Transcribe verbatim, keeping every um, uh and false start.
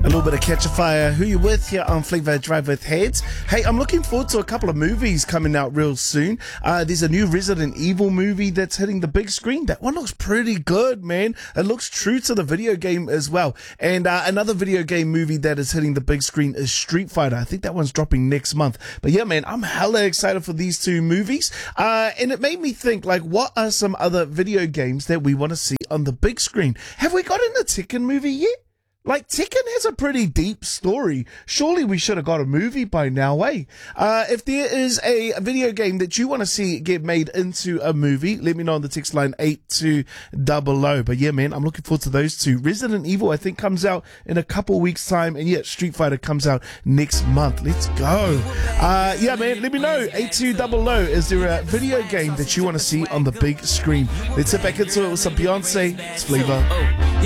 A little bit of Catch a Fire. Who you with here on Flavor Drive with Heads? Hey, I'm looking forward to a couple of movies coming out real soon. Uh, there's a new Resident Evil movie that's hitting the big screen. That one looks pretty good, man. It looks true to the video game as well. And uh, another video game movie that is hitting the big screen is Street Fighter. I think that one's dropping next month. But yeah, man, I'm hella excited for these two movies. Uh, and it made me think, like, what are some other video games that we want to see on the big screen? Have we gotten a Tekken movie yet? Like, Tekken has a pretty deep story. Surely we should have got a movie by now, eh? Uh, if there is a video game that you want to see get made into a movie, let me know on the text line eight two zero zero. But yeah, man, I'm looking forward to those two. Resident Evil, I think, comes out in a couple weeks' time. And yeah, Street Fighter comes out next month. Let's go. Uh, yeah, man, let me know. eight two zero zero. Is there a video game that you want to see on the big screen? Let's sit back into it with some Beyonce. It's Flavor.